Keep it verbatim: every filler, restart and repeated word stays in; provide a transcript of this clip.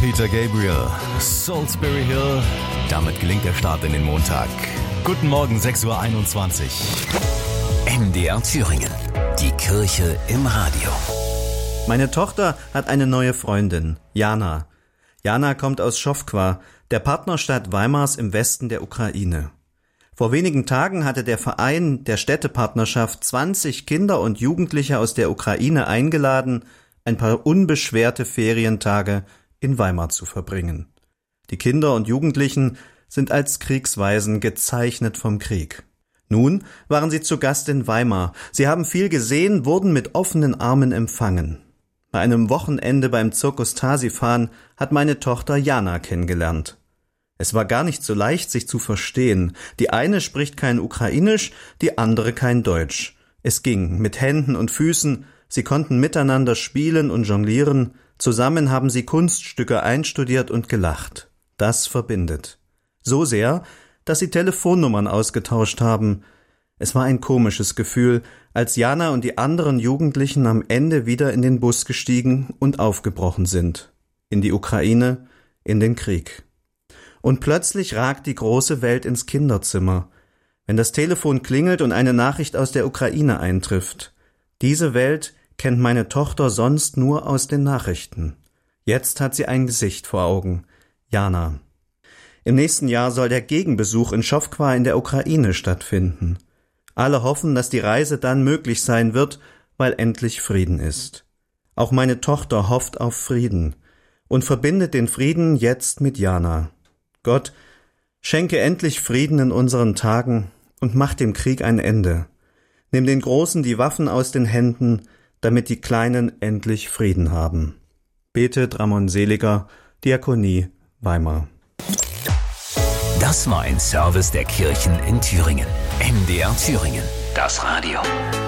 Peter Gabriel, Salisbury Hill. Damit gelingt der Start in den Montag. Guten Morgen, sechs Uhr einundzwanzig. M D R Thüringen. Die Kirche im Radio. Meine Tochter hat eine neue Freundin, Jana. Jana kommt aus Schowkwa, der Partnerstadt Weimars im Westen der Ukraine. Vor wenigen Tagen hatte der Verein der Städtepartnerschaft zwanzig Kinder und Jugendliche aus der Ukraine eingeladen, ein paar unbeschwerte Ferientage in Weimar zu verbringen. Die Kinder und Jugendlichen sind als Kriegswaisen gezeichnet vom Krieg. Nun waren sie zu Gast in Weimar. Sie haben viel gesehen, wurden mit offenen Armen empfangen. Bei einem Wochenende beim Zirkus Tasifahren hat meine Tochter Jana kennengelernt. Es war gar nicht so leicht, sich zu verstehen. Die eine spricht kein Ukrainisch, die andere kein Deutsch. Es ging mit Händen und Füßen, sie konnten miteinander spielen und jonglieren, zusammen haben sie Kunststücke einstudiert und gelacht. Das verbindet. So sehr, dass sie Telefonnummern ausgetauscht haben. Es war ein komisches Gefühl, als Jana und die anderen Jugendlichen am Ende wieder in den Bus gestiegen und aufgebrochen sind. In die Ukraine, in den Krieg. Und plötzlich ragt die große Welt ins Kinderzimmer, wenn das Telefon klingelt und eine Nachricht aus der Ukraine eintrifft. Diese Welt kennt meine Tochter sonst nur aus den Nachrichten. Jetzt hat sie ein Gesicht vor Augen. Jana. Im nächsten Jahr soll der Gegenbesuch in Schowkwa in der Ukraine stattfinden. Alle hoffen, dass die Reise dann möglich sein wird, weil endlich Frieden ist. Auch meine Tochter hofft auf Frieden und verbindet den Frieden jetzt mit Jana. Gott, schenke endlich Frieden in unseren Tagen und mach dem Krieg ein Ende. Nimm den Großen die Waffen aus den Händen, damit die Kleinen endlich Frieden haben. Betet Ramon Seliger, Diakonie, Weimar. Das war ein Service der Kirchen in Thüringen. M D R Thüringen. Das Radio.